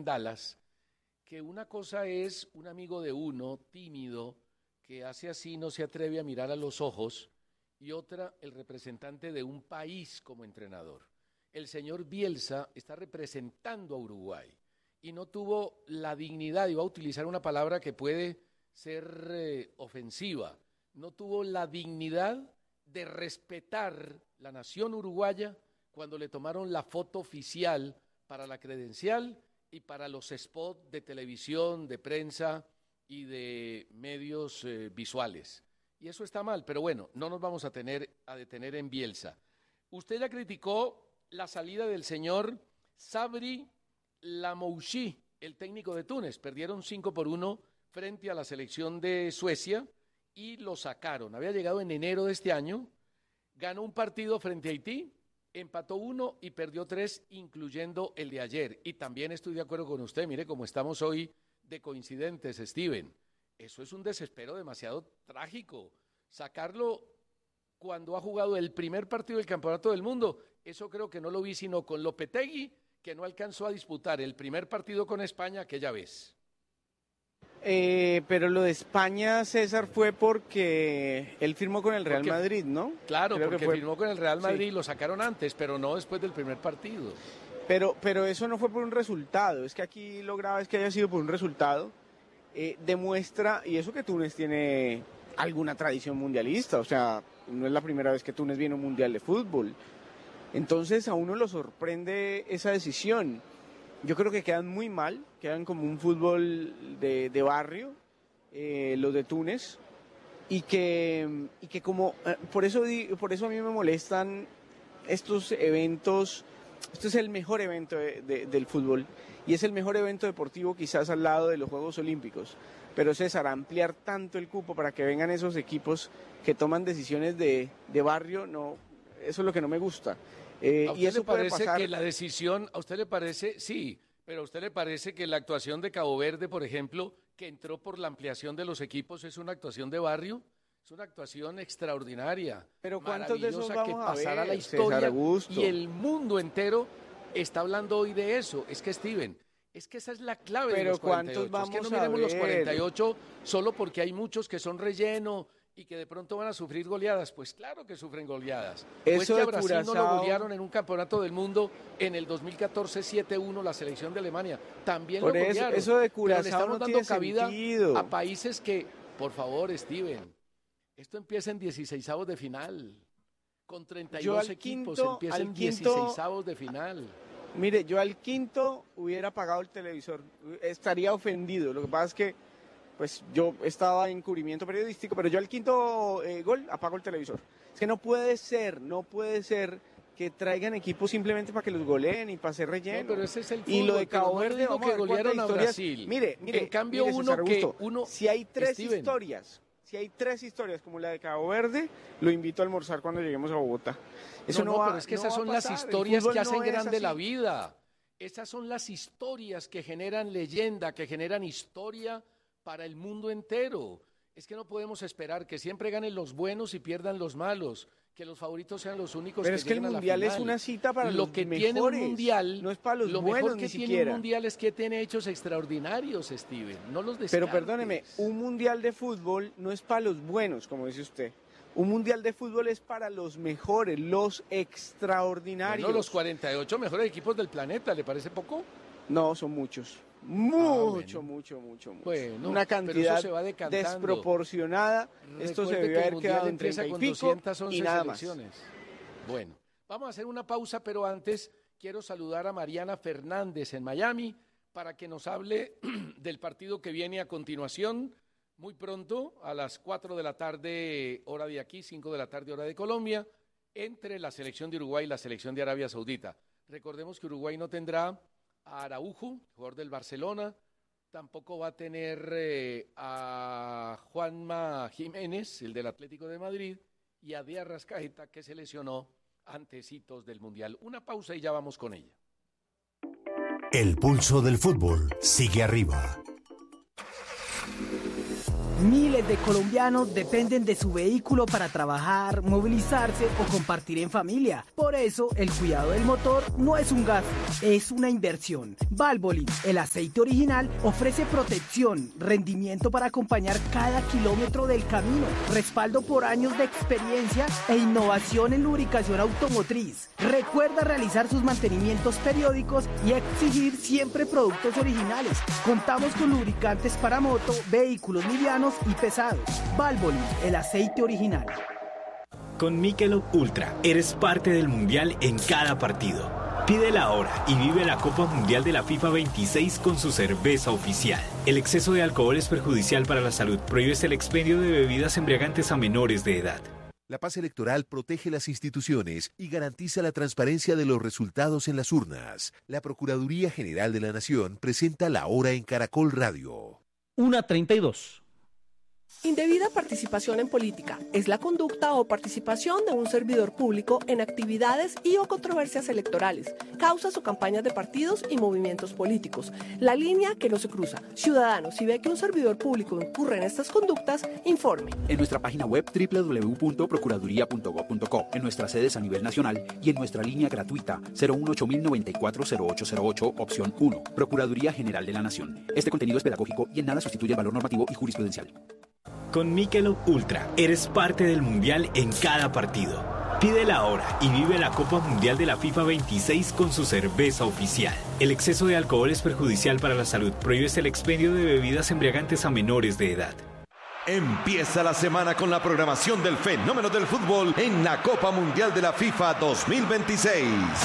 en Dallas, que una cosa es un amigo de uno, tímido, que hace así, no se atreve a mirar a los ojos, y otra, el representante de un país como entrenador. El señor Bielsa está representando a Uruguay y no tuvo la dignidad, iba a utilizar una palabra que puede ser ofensiva, no tuvo la dignidad de respetar la nación uruguaya cuando le tomaron la foto oficial para la credencial y para los spots de televisión, de prensa y de medios visuales. Y eso está mal, pero bueno, no nos vamos a detener en Bielsa. Usted ya criticó la salida del señor Sabri Lamouchi, el técnico de Túnez. Perdieron 5-1 frente a la selección de Suecia y lo sacaron. Había llegado en enero de este año, ganó un partido frente a Haití, empató 1 y perdió 3, incluyendo el de ayer. Y también estoy de acuerdo con usted, mire cómo estamos hoy de coincidentes, Steven. Eso es un desespero demasiado trágico. Sacarlo cuando ha jugado el primer partido del Campeonato del Mundo, eso creo que no lo vi sino con Lopetegui, que no alcanzó a disputar el primer partido con España aquella vez. Pero lo de España, César, fue porque él firmó con el Real Madrid, ¿no? Claro, creo porque firmó con el Real Madrid, sí. Lo sacaron antes, pero no después del primer partido. Pero eso no fue por un resultado, es que aquí lo grave es que haya sido por un resultado. Demuestra, y eso que Túnez tiene alguna tradición mundialista, o sea, no es la primera vez que Túnez viene a un mundial de fútbol. Entonces a uno lo sorprende esa decisión. Yo creo que quedan muy mal, quedan como un fútbol de barrio, los de Túnez, y que como, por eso a mí me molestan estos eventos. Este es el mejor evento del fútbol y es el mejor evento deportivo quizás al lado de los Juegos Olímpicos. Pero César, ampliar tanto el cupo para que vengan esos equipos que toman decisiones de barrio, no, eso es lo que no me gusta. ¿A usted y eso le parece que la decisión, a usted le parece, sí, pero a usted le parece que la actuación de Cabo Verde, por ejemplo, que entró por la ampliación de los equipos, es una actuación de barrio? Es una actuación extraordinaria, pero ¿cuántos de esos vamos que a pasara ver, la historia y el mundo entero está hablando hoy de eso. Es que, Steven, es que esa es la clave de los 48. Es que no miremos los 48 solo porque hay muchos que son relleno y que de pronto van a sufrir goleadas. Pues claro que sufren goleadas. Pues que a Brasil no lo golearon en un campeonato del mundo en el 2014 7-1 la selección de Alemania. También por lo golearon. Eso de Curazao pero le estamos no dando tiene cabida sentido. A países que, por favor, Steven, esto empieza en 16avos de final. Con 32 equipos empieza en 16avos de final. Mire, yo al quinto hubiera apagado el televisor, estaría ofendido. Lo que pasa es que pues yo estaba en cubrimiento periodístico, pero yo al quinto gol apago el televisor. Es que no puede ser que traigan equipos simplemente para que los goleen y para hacer relleno. No, pero ese es el fútbol. Y lo de Cabo Verde, vamos a ver golearon a Brasil. Mire, en cambio si hay tres historias como la de Cabo Verde, lo invito a almorzar cuando lleguemos a Bogotá. Eso no va, pero es que esas son las historias que hacen grande la vida. Esas son las historias que generan leyenda, que generan historia para el mundo entero. Es que no podemos esperar que siempre ganen los buenos y pierdan los malos, que los favoritos sean los únicos pero que lleguen a la final. Pero es que el mundial es una cita para los que mejores. Tiene un mundial, no es para los lo buenos mejor que ni tiene siquiera. un mundial es que tiene hechos extraordinarios, Steven. No los descartes. Pero perdóneme, un mundial de fútbol no es para los buenos, como dice usted. Un mundial de fútbol es para los mejores, los extraordinarios. Bueno, los 48 mejores equipos del planeta, ¿le parece poco? No, son muchos. Mucho. Bueno, una cantidad se va desproporcionada. Esto se debe haber quedado en 30 y pico y nada más. Bueno, vamos a hacer una pausa, pero antes quiero saludar a Mariana Fernández en Miami para que nos hable del partido que viene a continuación, muy pronto, a las 4 de la tarde, hora de aquí, 5 de la tarde, hora de Colombia, entre la selección de Uruguay y la selección de Arabia Saudita. Recordemos que Uruguay no tendrá a Araujo, jugador del Barcelona, tampoco va a tener a Juanma Jiménez, el del Atlético de Madrid, y a Díaz Rascaeta, que se lesionó antecitos del Mundial. Una pausa y ya vamos con ella. El pulso del fútbol sigue arriba. Miles de colombianos dependen de su vehículo para trabajar, movilizarse o compartir en familia. Por eso, el cuidado del motor no es un gasto, es una inversión. Valvoline, el aceite original, ofrece protección, rendimiento para acompañar cada kilómetro del camino, respaldo por años de experiencia e innovación en lubricación automotriz. Recuerda realizar sus mantenimientos periódicos y exigir siempre productos originales. Contamos con lubricantes para moto, vehículos livianos y pesados. Valvoline, el aceite original. Con Michelob Ultra, eres parte del Mundial en cada partido. Pídela ahora y vive la Copa Mundial de la FIFA 26 con su cerveza oficial. El exceso de alcohol es perjudicial para la salud. Prohíbes el expendio de bebidas embriagantes a menores de edad. La paz electoral protege las instituciones y garantiza la transparencia de los resultados en las urnas. La Procuraduría General de la Nación presenta La Hora en Caracol Radio. 1:32. Indebida participación en política es la conducta o participación de un servidor público en actividades y o controversias electorales, causas o campañas de partidos y movimientos políticos. La línea que no se cruza. Ciudadanos, si ve que un servidor público incurre en estas conductas, informe. En nuestra página web www.procuraduría.gov.co, en nuestras sedes a nivel nacional y en nuestra línea gratuita 018-094-0808, opción 1. Procuraduría General de la Nación. Este contenido es pedagógico y en nada sustituye el valor normativo y jurisprudencial. Con Michelob Ultra, eres parte del Mundial en cada partido. Pídela ahora y vive la Copa Mundial de la FIFA 26 con su cerveza oficial. El exceso de alcohol es perjudicial para la salud. Prohíbes el expendio de bebidas embriagantes a menores de edad. Empieza la semana con la programación del fenómeno del fútbol en la Copa Mundial de la FIFA 2026.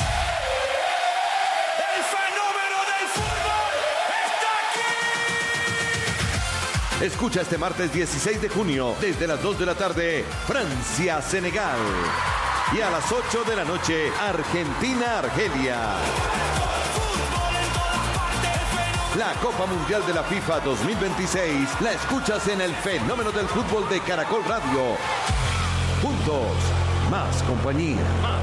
Escucha este martes 16 de junio, desde las 2 de la tarde, Francia-Senegal. Y a las 8 de la noche, Argentina-Argelia. La Copa Mundial de la FIFA 2026 la escuchas en el fenómeno del fútbol de Caracol Radio. Juntos, más compañía.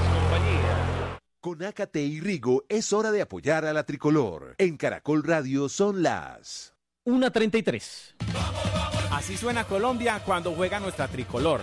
Con Ácate y Rigo es hora de apoyar a la tricolor. En Caracol Radio son las 1:33. Así suena Colombia cuando juega nuestra tricolor.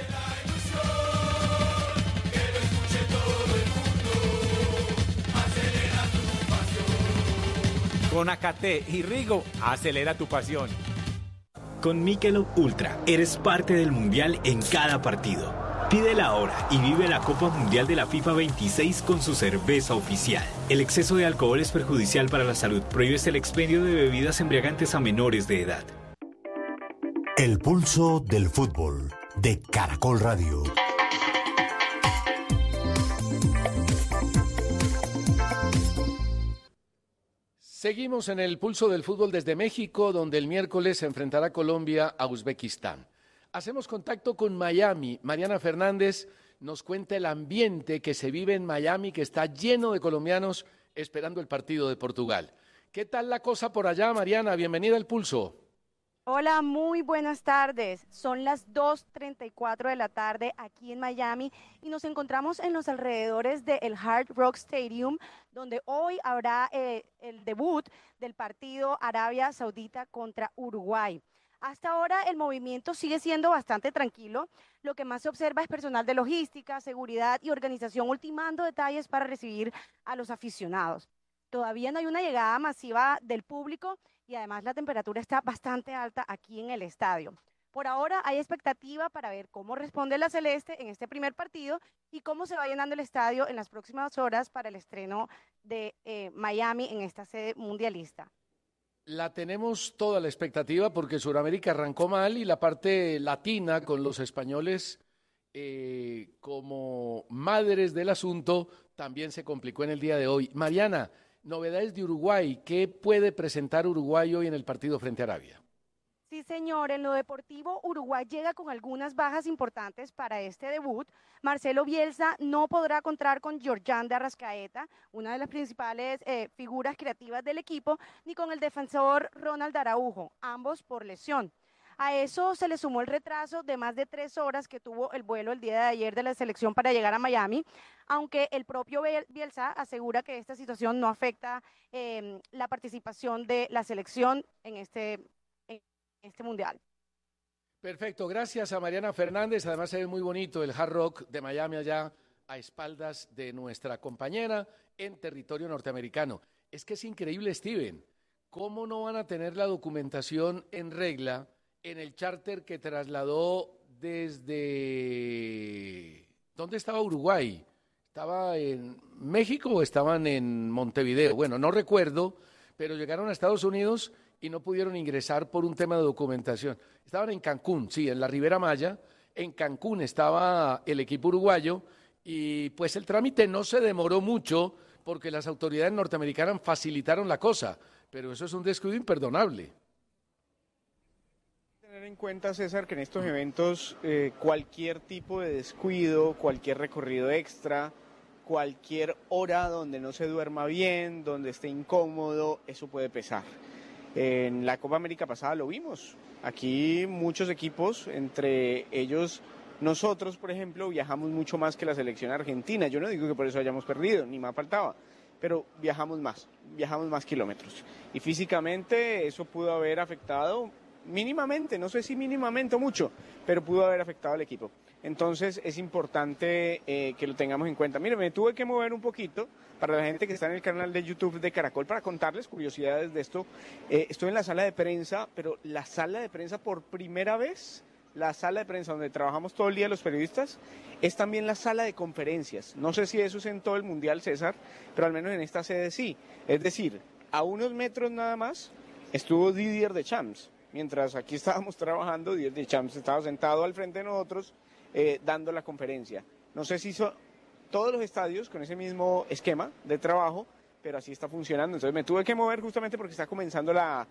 Con Ácate y Rigo, acelera tu pasión. Con Michelob Ultra, eres parte del Mundial en cada partido. Pídela ahora y vive la Copa Mundial de la FIFA 26 con su cerveza oficial. El exceso de alcohol es perjudicial para la salud. Prohíbes el expendio de bebidas embriagantes a menores de edad. El pulso del fútbol de Caracol Radio. Seguimos en el pulso del fútbol desde México, donde el miércoles se enfrentará Colombia a Uzbekistán. Hacemos contacto con Miami. Mariana Fernández nos cuenta el ambiente que se vive en Miami, que está lleno de colombianos esperando el partido de Portugal. ¿Qué tal la cosa por allá, Mariana? Bienvenida al Pulso. Hola, muy buenas tardes. Son las 2:34 de la tarde aquí en Miami y nos encontramos en los alrededores del Hard Rock Stadium, donde hoy habrá el debut del partido Arabia Saudita contra Uruguay. Hasta ahora el movimiento sigue siendo bastante tranquilo. Lo que más se observa es personal de logística, seguridad y organización ultimando detalles para recibir a los aficionados. Todavía no hay una llegada masiva del público y además la temperatura está bastante alta aquí en el estadio. Por ahora hay expectativa para ver cómo responde la Celeste en este primer partido y cómo se va llenando el estadio en las próximas horas para el estreno de Miami en esta sede mundialista. La tenemos toda la expectativa porque Sudamérica arrancó mal y la parte latina con los españoles como madres del asunto también se complicó en el día de hoy. Mariana, novedades de Uruguay. ¿Qué puede presentar Uruguay hoy en el partido frente a Arabia? Sí, señor, en lo deportivo, Uruguay llega con algunas bajas importantes para este debut. Marcelo Bielsa no podrá contar con Georgian de Arrascaeta, una de las principales figuras creativas del equipo, ni con el defensor Ronald Araujo, ambos por lesión. A eso se le sumó el retraso de más de 3 horas que tuvo el vuelo el día de ayer de la selección para llegar a Miami, aunque el propio Bielsa asegura que esta situación no afecta la participación de la selección en este mundial. Perfecto, gracias a Mariana Fernández. Además se ve muy bonito el Hard Rock de Miami allá a espaldas de nuestra compañera en territorio norteamericano. Es que es increíble, Steven. ¿Cómo no van a tener la documentación en regla en el charter que trasladó desde... ¿Dónde estaba Uruguay? ¿Estaba en México o estaban en Montevideo? Bueno, no recuerdo, pero llegaron a Estados Unidos y no pudieron ingresar por un tema de documentación. Estaban en Cancún, sí, en la Ribera Maya. En Cancún estaba el equipo uruguayo y pues el trámite no se demoró mucho porque las autoridades norteamericanas facilitaron la cosa, pero eso es un descuido imperdonable. Tener en cuenta, César, que en estos eventos cualquier tipo de descuido, cualquier recorrido extra, cualquier hora donde no se duerma bien, donde esté incómodo, eso puede pesar. En la Copa América pasada lo vimos. Aquí muchos equipos, entre ellos nosotros, por ejemplo, viajamos mucho más que la selección argentina. Yo no digo que por eso hayamos perdido, ni más faltaba, pero viajamos más kilómetros. Y físicamente eso pudo haber afectado mínimamente, no sé si mínimamente o mucho, pero pudo haber afectado al equipo. Entonces es importante que lo tengamos en cuenta. Mire, me tuve que mover un poquito para la gente que está en el canal de YouTube de Caracol para contarles curiosidades de esto. Estoy en la sala de prensa, pero la sala de prensa por primera vez, la sala de prensa donde trabajamos todo el día los periodistas, es también la sala de conferencias. No sé si eso es en todo el Mundial, César, pero al menos en esta sede sí. Es decir, a unos metros nada más estuvo Didier Deschamps. Mientras aquí estábamos trabajando, Didier Deschamps estaba sentado al frente de nosotros dando la conferencia. No sé si son todos los estadios con ese mismo esquema de trabajo, pero así está funcionando. Entonces me tuve que mover justamente porque está comenzando la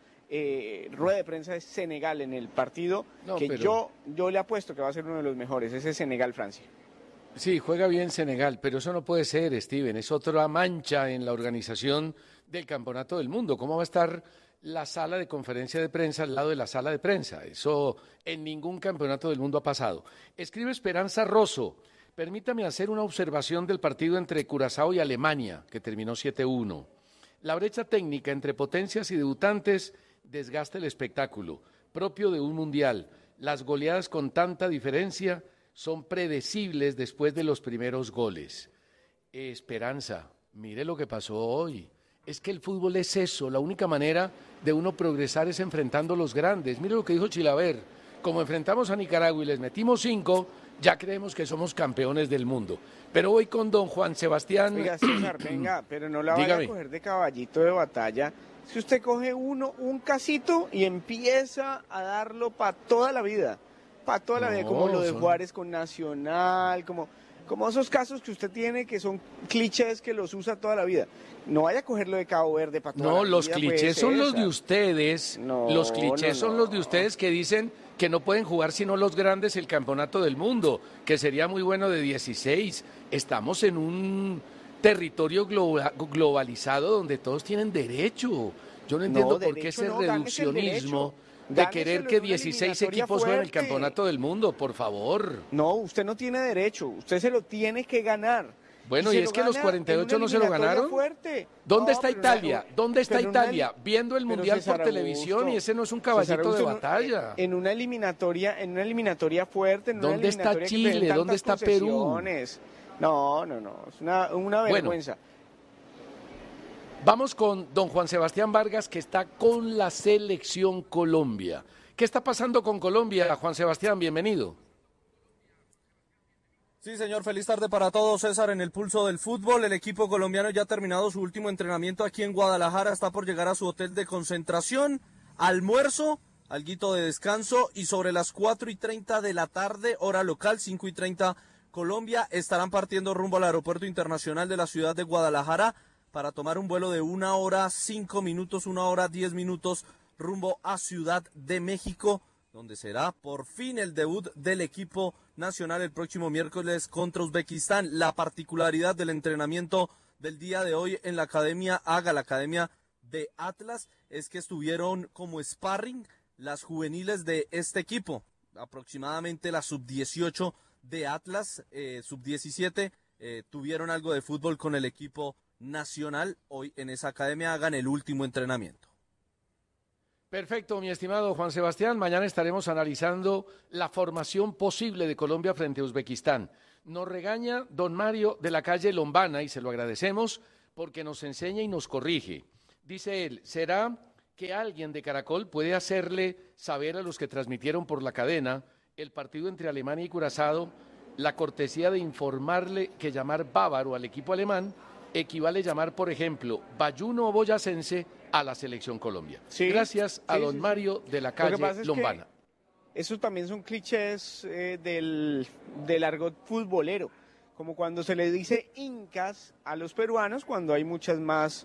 rueda de prensa de Senegal en el partido yo le apuesto que va a ser uno de los mejores, ese Senegal-Francia. Sí, juega bien Senegal, pero eso no puede ser, Steven. Es otra mancha en la organización del Campeonato del Mundo. ¿Cómo va a estar la sala de conferencia de prensa al lado de la sala de prensa? Eso en ningún campeonato del mundo ha pasado. Escribe Esperanza Rosso. Permítame hacer una observación del partido entre Curazao y Alemania, que terminó 7-1. La brecha técnica entre potencias y debutantes desgasta el espectáculo, propio de un mundial. Las goleadas con tanta diferencia son predecibles después de los primeros goles. Esperanza, mire lo que pasó hoy. Es que el fútbol es eso, la única manera de uno progresar es enfrentando a los grandes. Mire lo que dijo Chilaver, como enfrentamos a Nicaragua y les metimos 5, ya creemos que somos campeones del mundo. Pero hoy con don Juan Sebastián... Oiga, César, venga, pero no la vaya a coger de caballito de batalla. Si usted coge un casito y empieza a darlo para toda la vida, como lo de Juárez con Nacional, como esos casos que usted tiene que son clichés que los usa toda la vida. No vaya a cogerlo de Cabo Verde para toda la vida. No, los clichés son los de ustedes. Los clichés son los de ustedes que dicen que no pueden jugar sino los grandes el campeonato del mundo, que sería muy bueno de 16. Estamos en un territorio globalizado donde todos tienen derecho. Yo no entiendo por qué ese reduccionismo de querer que 16 equipos jueguen el campeonato del mundo, por favor. No, usted no tiene derecho, usted se lo tiene que ganar. Bueno, y es que los 48 no se lo ganaron. ¿Dónde está Italia? ¿Dónde está Italia? Viendo el Mundial por televisión y ese no es un caballito de batalla. En una eliminatoria fuerte, en una ¿dónde está Chile? ¿Dónde está Perú? No, es una vergüenza. Bueno, vamos con don Juan Sebastián Vargas, que está con la selección Colombia. ¿Qué está pasando con Colombia, Juan Sebastián? Bienvenido. Sí, señor, feliz tarde para todos. César, en el pulso del fútbol, el equipo colombiano ya ha terminado su último entrenamiento aquí en Guadalajara, está por llegar a su hotel de concentración, almuerzo, alguito de descanso y sobre las 4:30 de la tarde, hora local, 5:30 Colombia, estarán partiendo rumbo al aeropuerto internacional de la ciudad de Guadalajara para tomar un vuelo de 1 hora 5 minutos, 1 hora 10 minutos rumbo a Ciudad de México, donde será por fin el debut del equipo nacional el próximo miércoles contra Uzbekistán. La particularidad del entrenamiento del día de hoy en la Academia AGA, la Academia de Atlas, es que estuvieron como sparring las juveniles de este equipo, aproximadamente la sub-18 de Atlas, sub-17, tuvieron algo de fútbol con el equipo nacional hoy en esa Academia AGA en el último entrenamiento. Perfecto, mi estimado Juan Sebastián. Mañana estaremos analizando la formación posible de Colombia frente a Uzbekistán. Nos regaña don Mario de la calle Lombana y se lo agradecemos porque nos enseña y nos corrige. Dice él, ¿será que alguien de Caracol puede hacerle saber a los que transmitieron por la cadena el partido entre Alemania y Curazao la cortesía de informarle que llamar bávaro al equipo alemán equivale a llamar, por ejemplo, bayuno o boyacense a la selección Colombia? Sí, gracias a don Mario de la calle Lombana. Esos también son clichés del argot futbolero, como cuando se le dice incas a los peruanos cuando hay muchas más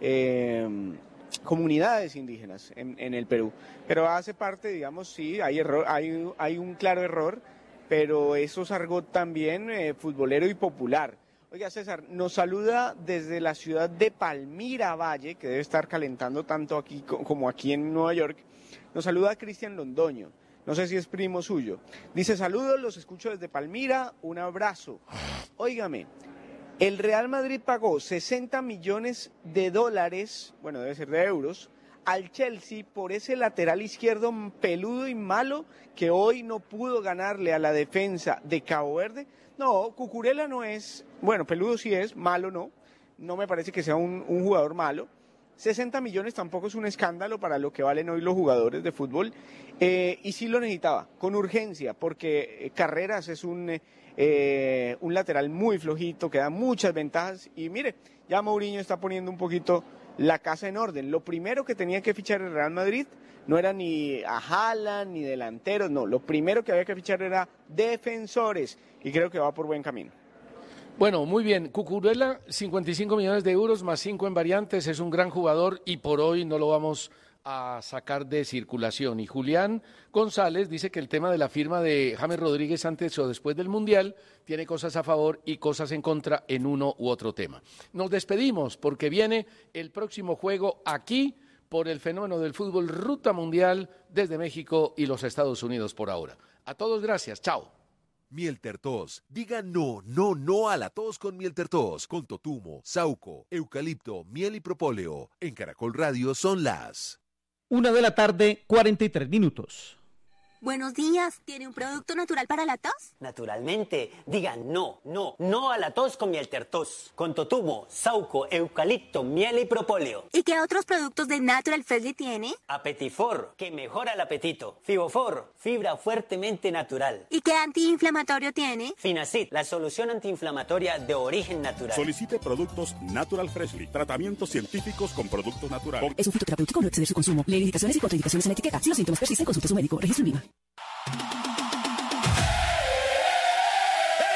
comunidades indígenas en el Perú. Pero hace parte, digamos, sí, hay un claro error, pero eso es argot también futbolero y popular. Oiga, César, nos saluda desde la ciudad de Palmira Valle, que debe estar calentando tanto aquí como aquí en Nueva York. Nos saluda Cristian Londoño, no sé si es primo suyo. Dice, saludos, los escucho desde Palmira, un abrazo. Óigame, el Real Madrid pagó $60 millones, bueno, debe ser de euros, al Chelsea por ese lateral izquierdo peludo y malo que hoy no pudo ganarle a la defensa de Cabo Verde. No, Cucurella no es, bueno, peludo sí es, malo no me parece que sea un jugador malo. 60 millones tampoco es un escándalo para lo que valen hoy los jugadores de fútbol, y sí lo necesitaba, con urgencia, porque Carreras es un lateral muy flojito, que da muchas ventajas, y mire, ya Mourinho está poniendo un poquito la casa en orden. Lo primero que tenía que fichar el Real Madrid no era ni a Haaland ni delanteros, no, lo primero que había que fichar era defensores, y creo que va por buen camino. Bueno, muy bien. Cucurella, 55 millones de euros más 5 en variantes, es un gran jugador y por hoy no lo vamos a sacar de circulación. Y Julián González dice que el tema de la firma de James Rodríguez antes o después del Mundial tiene cosas a favor y cosas en contra en uno u otro tema. Nos despedimos porque viene el próximo juego aquí por el fenómeno del fútbol Ruta Mundial desde México y los Estados Unidos por ahora. A todos gracias, chao. Miel Tertos. Diga no a la tos con Miel Tertos, con totumo, sauco, eucalipto, miel y propóleo. En Caracol Radio son las 1:43 PM. Buenos días, ¿tiene un producto natural para la tos? Naturalmente, diga no a la tos con Miel Tertos, con totumo, sauco, eucalipto, miel y propóleo. ¿Y qué otros productos de Natural Freshly tiene? Apetifor, que mejora el apetito. Fibofor, fibra fuertemente natural. ¿Y qué antiinflamatorio tiene? Finacid, la solución antiinflamatoria de origen natural. Solicite productos Natural Freshly, tratamientos científicos con productos naturales. Es un fitoterapéutico, no exceder su consumo. Lee indicaciones y contraindicaciones en la etiqueta. Si los síntomas persisten, consulte a su médico. Registro en Lima.